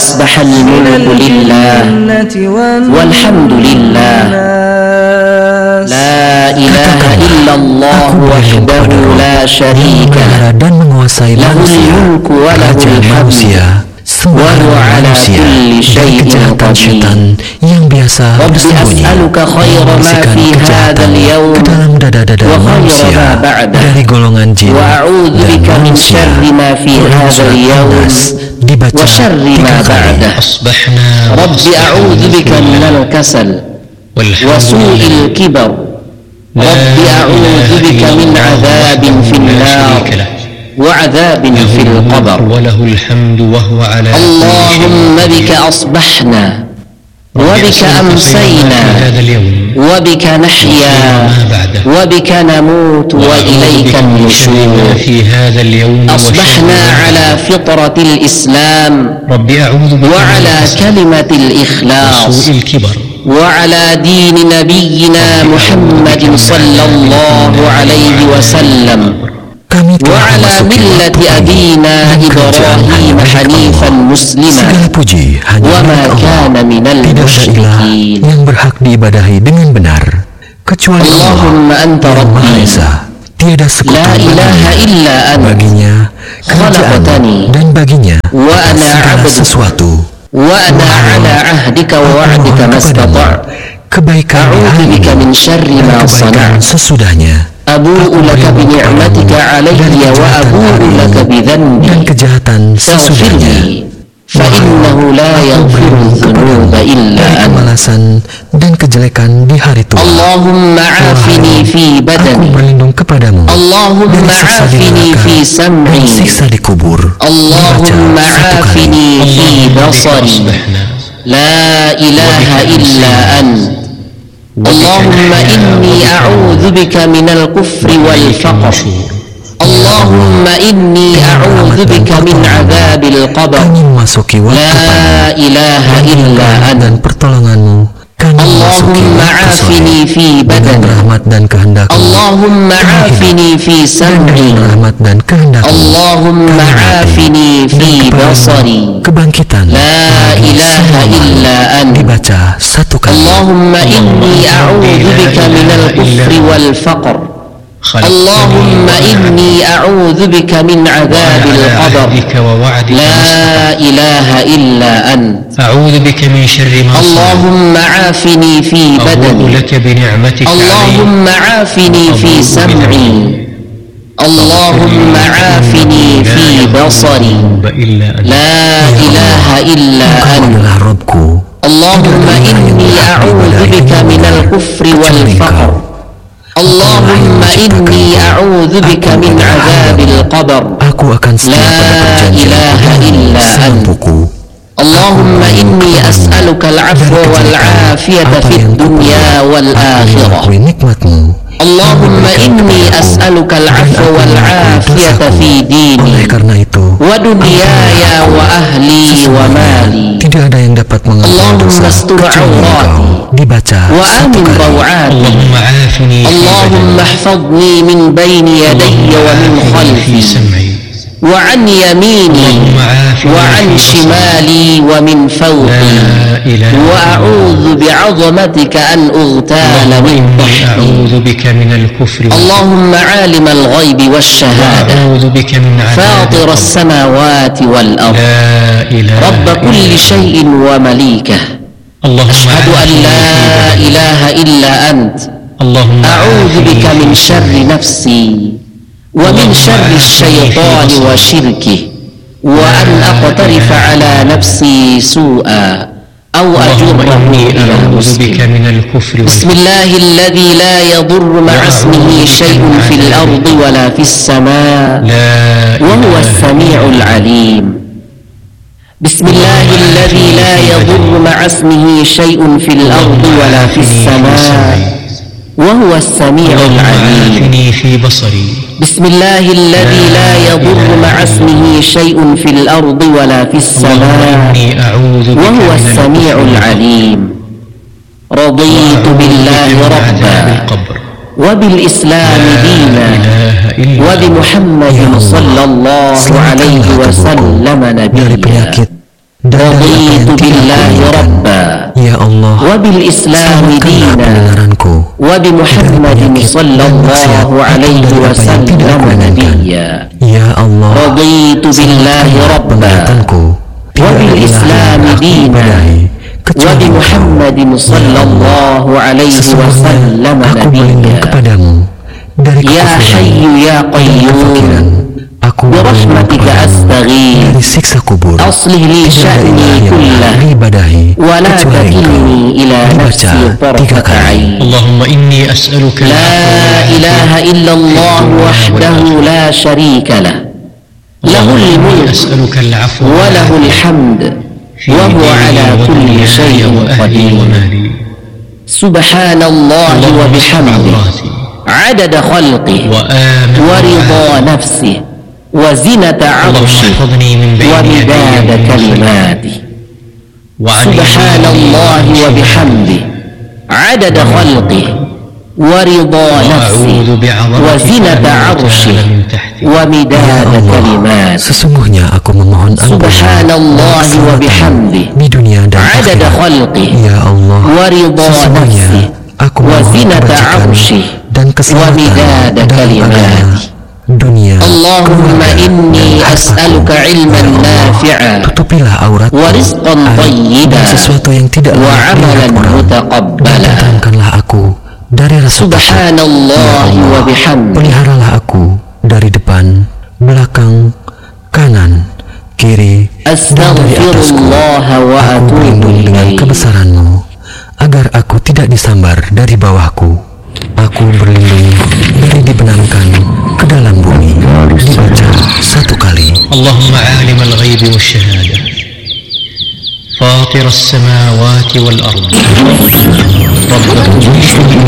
asbahal mulku lillah walhamdulillah la ilaha illallah wahdahu la syarika lah dan menguasai manusia, kerajaan manusia, semua manusia dari kejahatan syaitan yang biasa bersembunyi membisikkan kejahatan ke dalam dada-dada manusia dari golongan jin dan manusia. Quran surat An-Nas dibaca 3 kali. Rabbi a'udzu bika minal kasal wa su'il kibar Rabbi a'udzu bika min 'adzabin fin nar وعذاب في القبر اللهم بك أصبحنا وبك أمسينا وبك نحيا وبك نموت وإليك النشور أصبحنا على فطرة الإسلام وعلى كلمة الإخلاص وعلى دين نبينا محمد صلى الله عليه وسلم وعلى ملة أبينا إبراهيم حنيفا مسلما وما كان من المشركين yang berhak diibadahi dengan benar kecuali اللهم أنت ربي tiada sekutu لا إله إلا أنت baginya kerajaan dan baginya segala sesuatu وأنا على عهدك ووعدك ما استطعت kebaikan أعوذ بك من شر ما صنعت sesudahnya أبوء لك بنعمتك علي وأبوء لك بذنبي dan kejahatan sesudahnya فإنه لا يغفر الذنوب إلا أنت kemalasan dan kejelekan di hari tua. اللهم عافني في Aku بدني berlindung kepadamu اللهم dari siksa di عافني neraka في dan سمعي siksa di kubur. اللهم عافني في بصري لا إله إلا أنت اللهم إني أعوذ بك من الكفر والفقر اللهم إني أعوذ بك من عذاب القبر Kami memasuki waktu لا إله إلا أنت dan pertolonganmu. Kami memasuki اللهم waktu عافني sore في dengan بدني rahmat dan kehendak-Mu. اللهم عافني في سمعي Dengan rahmat dan kehendak-Mu. اللهم عافني في بصري Kebangkitan لا إله إلا أنت dibaca 1 kali. اللهم إني أعوذ بك من الكفر والفقر اللهم إني أعوذ بك من عذاب القبر لا إله إلا أنت أعوذ بك من شر ما صنعت اللهم عافني في أبوء بدني لك بنعمتك علي اللهم عافني في سمعي اللهم عافني في بصري إلا أنت لا إله إلا Engkau أنت adalah Rabbku. اللهم إني أعوذ بك من الكفر والفقر اللهم إني أعوذ بك من عذاب القبر Aku akan setia pada لا perjanjian إله إلا أنت Semampuku. اللهم إني أسألك العفو والعافية في الدنيا والآخرة Mengakui nikmat-Mu. اللهم إني أسألك العفو والعافية في Oleh ديني karena itu, ودنياي وأهلي ومالي tidak ada yang dapat mengampuni اللهم dosa استر kecuali عوراتي Engkau. Dibaca 1 وآمن kali. روعاتي اللهم عافني في اللهم بدني احفظني من بين يدي ومن في خلفي سمعي وعن يميني اللهم عافني وعن في بصري شمالي ومن فوقي لا إله إلا وأعوذ بعظمتك أن أغتال من إني تحتي أعوذ بك من الكفر اللهم عالم الغيب والشهادة وأعوذ بك من عذاب فاطر القبر السماوات والأرض لا إله رب كل إلا شيء ومليكه اللهم أشهد أن عافني لا في بدني. إله إلا أنت اللهم أعوذ عافني بك في من بدني. شر نفسي ومن شر الشيطان وشركه وأن أقترف على نفسي سوءا أو اللهم أجره إني إلى أعوذ بك مسلم من الكفر بسم الله الذي لا يضر مع اسمه شيء في الأرض ولا في السماء لا وهو إله السميع العليم بسم الله الذي لا يضر مع اسمه شيء في الأرض ولا في السماء وهو السميع اللهم العليم عافني في بصري بسم الله الذي لا يضر مع اسمه شيء في الأرض ولا في اللهم السماء إني أعوذ بك وهو من السميع الكفر العليم رضيت وأعوذ بالله بك من عذاب ربا القبر وبالإسلام لا دينا إله إلا وبمحمد صلى الله عليه وسلم dari نبيا penyakit dan dari رضيت Allah, wa bil Islam selamatkanlah dina pendengaranku wa bi Muhammadin sallallahu alaihi wasallam nabiyya. Ya Allah, Raditu billahi rabba penglihatanku, wa bil Islam dina wa bi Muhammadin sallallahu alaihi wasallam aku berlindung nabiyya. kepadamu dari Ya Hayyu ya Qayyum, aku bi rahmatika astaghith, dari siksa kubur. aslih li sya'ni kullah ibadahi wa la takilni ila nafsi tarfata 'ain. اللهم إني أسألك لا إله إلا الله وحده لا شريك له له الملك أسألك العفو وله الحمد وهو على كل شيء قدير. سبحان الله وبحمده عدد خلقه ورضا نفسه وزنة عرشه ومداد كلماته. سبحان الله وبحمده عدد خلقه ورضا نفسه وزنة عرشه ومداد كلماته. Sesungguhnya aku memohon Subhanallah wa bihamdi di dunia dan عدد akhirat. خلقه Ya Allah, ورضا sesungguhnya نفسه aku memohon وزنة kebajikan عرشه dan keselamatan ومداد dalam كلماته. agama, dunia, اللهم إني أسألك علما نافعا tutupilah aurat ورزقا طيبا sesuatu yang tidak وعملا متقبلا. Datangkanlah aku dari rasa takut. سبحان الله وبحمده Peliharalah aku dari depan, belakang, kanan, kiri, dan dari أستغفر atasku. الله Aku وأتوب berlindung dengan إليه. kebesaran-Mu agar aku tidak disambar dari bawahku. Aku berlindung dari dibenamkan ke dalam bumi. Dibaca 1 kali. اللهم عالم الغيب والشهادة فاطر السماوات والأرض رب كل شيء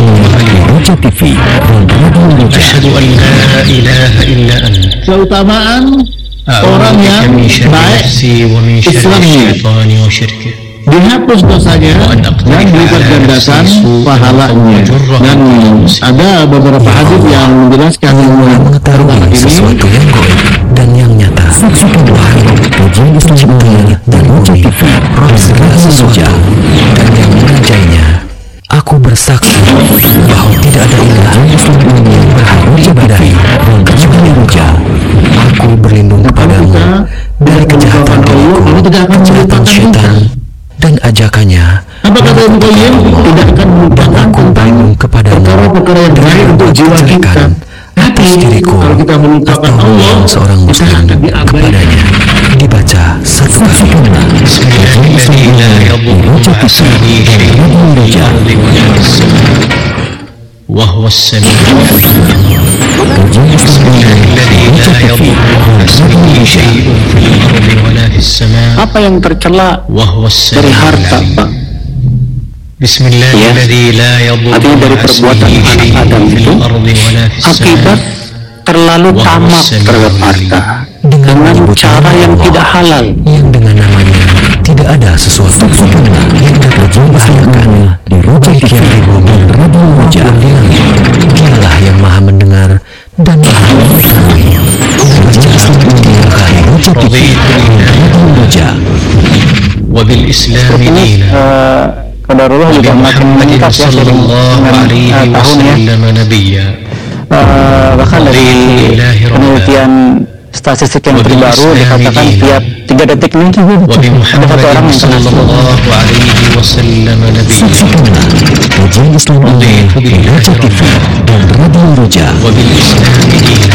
أشهد أن لا إله إلا أنت keutamaan أعوذ orang بك yang من شر baik نفسي ومن شر Islamnya. الشيطان وشركه dihapus dosanya dan dilipat gandakan pahalanya. Dan ada beberapa hadis yang menjelaskan Mengetahui sesuatu yang goib dan yang nyata. Wahai pujian pencipta dan bumi, Rob segala sesuatu dan yang mengerjainya. Aku bersaksi bahwa tidak ada ilah yang berhak diibadahi kecuali Engkau. Aku berlindung kepadamu dari kejahatan rohku, kejahatan syaitan, dan ajakannya. apa kata Ibnu Qayyim, tidak akan melupakan Aku berlindung kepadamu perkara-perkara yang baik untuk jiwa kita. atas diriku Kalau kita melupakan atau Allah, seorang kita muslim akan diabaikan. kepadanya. Dibaca 1 kali. بسم الله الذي لا يضر مع اسمه شيء في الأرض ولا في السماء وهو السميع العليم. بسم الله الذي لا يضر مع اسمه شيء في الأرض ولا في السماء Apa yang tercela وهو dari السميع harta, العليم. Pak? بسم الله Ya. الذي لا يضر Artinya dari مع perbuatan اسمه anak شيء Adam في itu الأرض ولا في akibat السماء terlalu tamak terhadap harta dengan cara yang tidak halal. Yang dengan namanya tidak ada sesuatu pun yang dapat membahayakan baik yang di bumi maupun di langit. Dialah yang maha mendengar dan maha mengetahui. Dibaca 3 kali. رضيت بالله وبالإسلام دينا Qadarullah juga makin وبمحمد meningkat ya صلى الله عليه tahunnya. وسلم نبيا Bahkan dari penelitian statistik yang terbaru dikatakan tiap 3 detik ini ada satu orang وبمحمد yang kena صلى الله عليه وسلم نبيا Ujian Islam رضيت بالله ربا dan Radio Roja. وبالإسلام دينا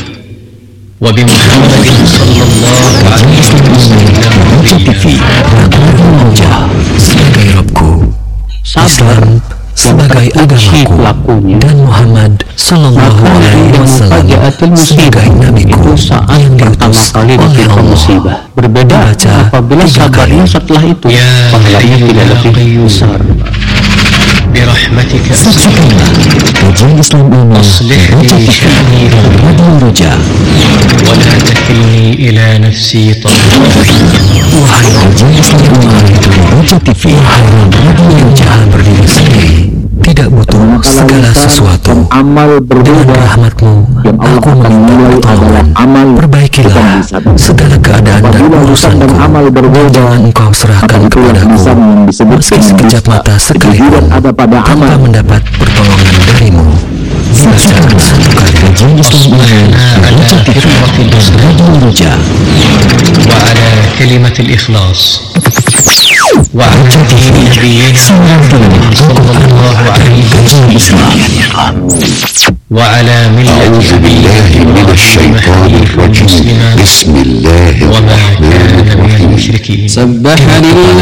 وبمحمد صلى الله عليه وسلم نبيا Radio Roja sebagai Robku, Islam sebagai agamaku, dan Muhammad Sallallahu Alaihi Wasallam sebagai nabiku yang diutus oleh Allah. Berbeda Dibaca apabila 3 kali. sabarnya setelah itu يا pahalanya حي tidak يا lebih قيوم besar. برحمتك أستغيث Ujian Islam ini أصلح لي شأني Radio Roja. ولا تكلني إلى نفسي طرفا Wahai ujian Islam ini Roja TV. Wahai Radio Roja berdiri sendiri, tidak butuh segala sesuatu amal dengan rahmat-Mu aku meminta pertolongan. Perbaikilah segala keadaan dan urusanku, dan jangan Engkau serahkan kepadaku meski sekejap mata sekalipun tanpa mendapat pertolongan dari-Mu. Dibaca satu kali. wa ala kalimatil ikhlas wa ala dini nabiyina sallallahu alaihi wasallam wa ala millati billahi minasy syaithanir rajim bismillahirrahmanirrahim. Subhanallah